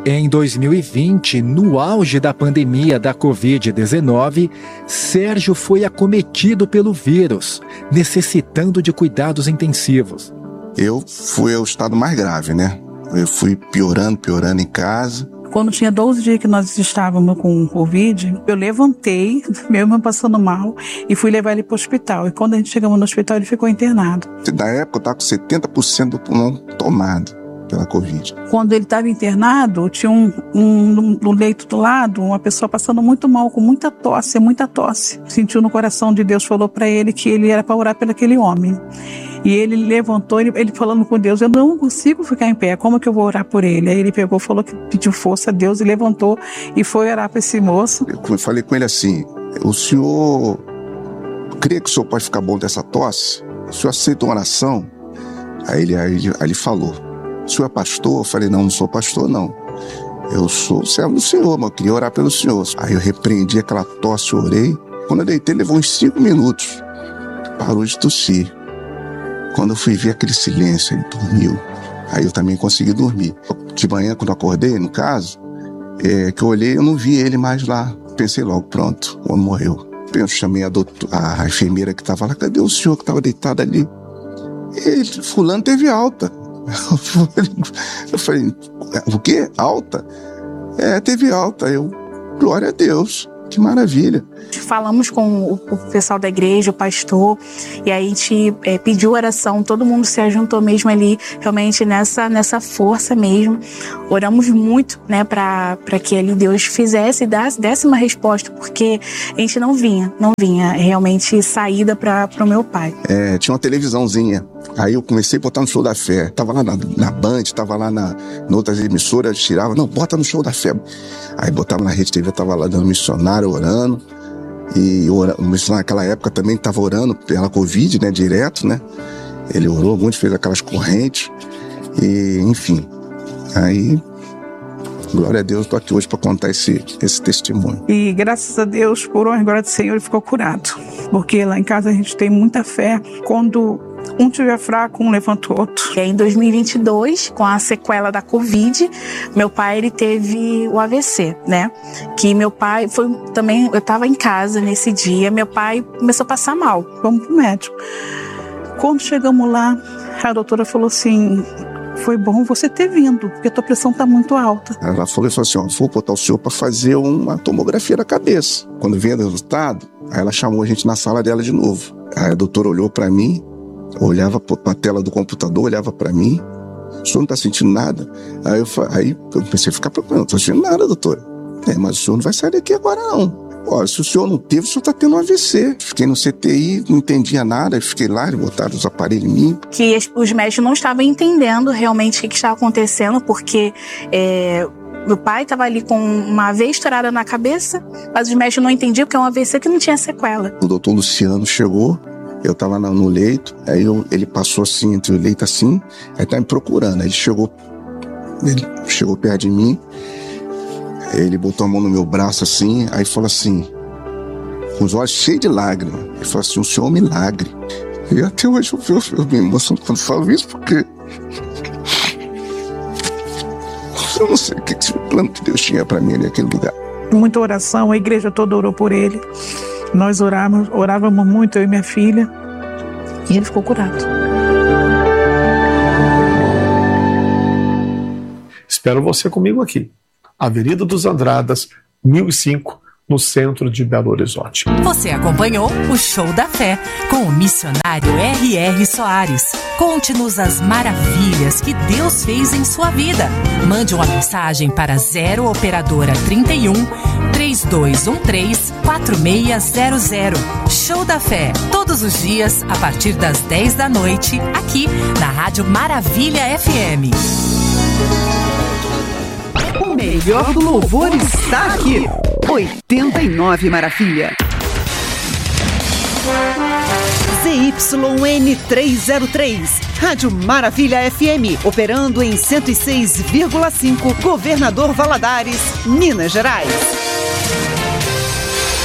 Em 2020, no auge da pandemia da Covid-19, Sérgio foi acometido pelo vírus, necessitando de cuidados intensivos. Eu fui ao estado mais grave, né? Eu fui piorando em casa. Quando tinha 12 dias que nós estávamos com Covid, eu levantei, mesmo passando mal, e fui levar ele para o hospital. E quando a gente chegamos no hospital, ele ficou internado. Na época, eu estava com 70% do pulmão tomado pela Covid. Quando ele estava internado, tinha no leito do lado, uma pessoa passando muito mal, com muita tosse. Sentiu no coração de Deus, falou para ele que ele era para orar pelo aquele homem. E ele levantou, ele falando com Deus, eu não consigo ficar em pé, como que eu vou orar por ele? Aí ele pegou, falou que pediu força a Deus e levantou e foi orar para esse moço. Eu falei com ele assim, o senhor crê que o senhor pode ficar bom dessa tosse? O senhor aceita uma oração? Aí ele falou, o senhor é pastor? Eu falei, não sou pastor não. Eu sou servo do Senhor, mas eu queria orar pelo Senhor. Aí eu repreendi aquela tosse, orei. Quando eu deitei, levou uns 5 minutos. Parou de tossir. Quando eu fui ver aquele silêncio, ele dormiu. Aí eu também consegui dormir. De manhã, quando eu acordei, no caso, que eu olhei, eu não vi ele mais lá. Pensei logo, pronto, o homem morreu. Eu chamei a enfermeira que estava lá, cadê o senhor que estava deitado ali? Ele, fulano teve alta. Eu falei, o quê? Alta? Teve alta. Eu, glória a Deus, que maravilha. Falamos com o pessoal da igreja, o pastor, e aí a gente pediu oração, todo mundo se ajuntou mesmo ali, realmente nessa força mesmo. Oramos muito, né, para que ali Deus fizesse e desse uma resposta, porque a gente não vinha realmente saída para o meu pai. Tinha uma televisãozinha. Aí eu comecei a botar no Show da Fé. Tava lá na Band, tava lá na outras emissoras, tirava. Não, bota no Show da Fé. Aí botava na Rede TV, tava lá dando missionário, orando. E o missionário naquela época também tava orando pela Covid, né, direto, né. Ele orou muito, fez aquelas correntes. E, enfim. Aí, glória a Deus, tô aqui hoje para contar esse testemunho. E graças a Deus, por honra e glória do Senhor, ele ficou curado. Porque lá em casa a gente tem muita fé. Quando um estiver fraco, um levanta o outro. E aí, em 2022, com a sequela da Covid, meu pai, ele teve o AVC, né? Que meu pai foi também, eu estava em casa nesse dia, meu pai começou a passar mal. Vamos pro médico. Quando chegamos lá, a doutora falou assim, foi bom você ter vindo, porque a tua pressão tá muito alta. Ela falou assim, vou botar o senhor para fazer uma tomografia da cabeça. Quando vinha o resultado, aí ela chamou a gente na sala dela de novo. Aí a doutora olhou para mim, olhava para a tela do computador, olhava para mim, o senhor não está sentindo nada? Aí eu pensei a ficar preocupado, não estou sentindo nada, doutora. Mas o senhor não vai sair daqui agora não. Olha, se o senhor não teve, o senhor está tendo um AVC. Fiquei no CTI, não entendia nada, fiquei lá, eles botaram os aparelhos em mim. Que os médicos não estavam entendendo realmente o que estava acontecendo, porque meu pai estava ali com uma veia estourada na cabeça, mas os médicos não entendiam que é um AVC que não tinha sequela. O doutor Luciano chegou, eu estava no leito, aí ele passou assim, entre o leito assim, aí estava me procurando. Aí ele chegou perto de mim, ele botou a mão no meu braço assim, aí falou assim, com os olhos cheios de lágrimas, ele falou assim, o senhor é um milagre. E até hoje eu me emociono quando falo isso, porque eu não sei o que plano que Deus tinha para mim naquele lugar. Muita oração, a igreja toda orou por ele. Nós orávamos muito, eu e minha filha, e ele ficou curado. Espero você comigo aqui. Avenida dos Andradas, 1005, no centro de Belo Horizonte. Você acompanhou o Show da Fé com o missionário R.R. Soares. Conte-nos as maravilhas que Deus fez em sua vida. Mande uma mensagem para 0 Operadora 31 3213 4600. Show da Fé, todos os dias, a partir das 10 da noite, aqui na Rádio Maravilha FM. O melhor do louvor está aqui. 89 Maravilha. ZYN303, Rádio Maravilha FM, operando em 106,5, Governador Valadares, Minas Gerais.